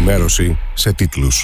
ενημέρωση σε τίτλους.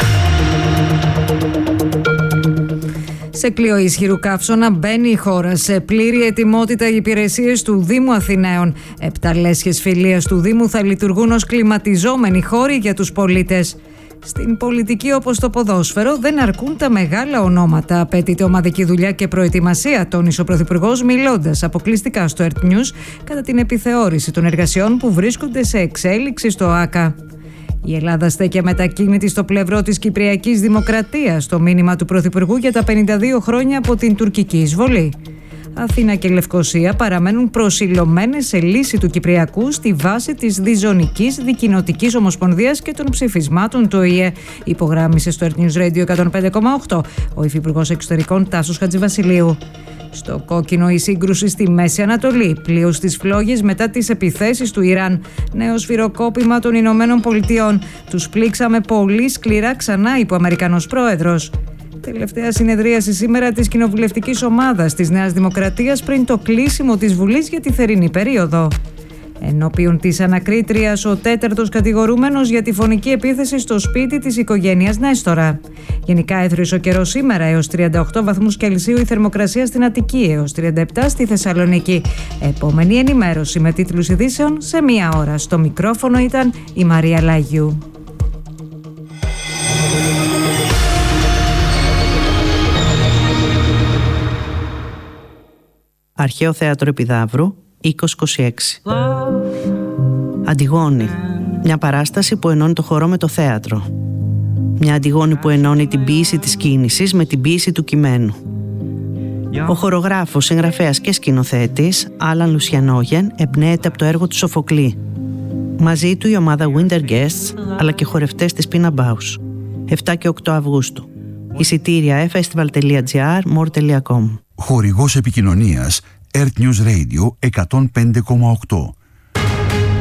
Σε κλειό ισχυρού καύσωνα μπαίνει η χώρα σε πλήρη ετοιμότητα οι υπηρεσίες του Δήμου Αθηναίων. 7 λέσχες φιλίας του Δήμου θα λειτουργούν ως κλιματιζόμενοι χώροι για τους πολίτες. Στην πολιτική, όπως το ποδόσφαιρο, δεν αρκούν τα μεγάλα ονόματα. Απαιτείται ομαδική δουλειά και προετοιμασία, τόνισε ο Πρωθυπουργός, μιλώντας αποκλειστικά στο Earth News κατά την επιθεώρηση των εργασιών που βρίσκονται σε εξέλιξη στο ΆΚΑ. Η Ελλάδα στέκει αμετακίνητη στο πλευρό της Κυπριακής Δημοκρατίας, το μήνυμα του Πρωθυπουργού για τα 52 χρόνια από την τουρκική εισβολή. Αθήνα και Λευκοσία παραμένουν προσιλωμένες σε λύση του Κυπριακού στη βάση της διζωνικής δικοινοτικής ομοσπονδίας και των ψηφισμάτων του ΟΗΕ, υπογράμμισε στο Earth News Radio 105,8 ο Υφυπουργός Εξωτερικών Τάσος Χατζηβασιλείου. Στο κόκκινο η σύγκρουση στη Μέση Ανατολή, πλοίο στις φλόγες μετά τις επιθέσεις του Ιράν, νέο σφυροκόπημα των Ηνωμένων Πολιτειών. Τους πλήξαμε πολύ σκληρά ξανά, είπε ο Αμερικανός πρόεδρος. Τελευταία συνεδρίαση σήμερα της κοινοβουλευτικής ομάδας της Νέας Δημοκρατίας πριν το κλείσιμο της Βουλής για τη θερινή περίοδο. Ενώπιον της ανακρίτριας, ο 4ος κατηγορούμενος για τη φωνική επίθεση στο σπίτι της οικογένειας Νέστορα. Γενικά έθρησε ο καιρός σήμερα, έως 38 βαθμούς Κελσίου η θερμοκρασία στην Αττική, έως 37 στη Θεσσαλονίκη. Επόμενη ενημέρωση με τίτλους ειδήσεων σε 1 ώρα. Στο μικρόφωνο ήταν η Μαρία Λάγιου. Αρχαίο Θέατρο Επιδαύρου, 2026. Αντιγόνη. Μια παράσταση που ενώνει το χορό με το θέατρο. Μια Αντιγόνη που ενώνει την ποίηση της κίνησης με την ποίηση του κειμένου. Ο χορογράφος, συγγραφέας και σκηνοθέτης Άλαν Λουσιανόγεν εμπνέεται από το έργο του Σοφοκλή. Μαζί του η ομάδα Winter Guests αλλά και χορευτές της Pina Bausch. 7 και 8 Αυγούστου. Εισιτήρια festival.gr, more.com. Χορηγός επικοινωνίας Earth News Radio 105,8.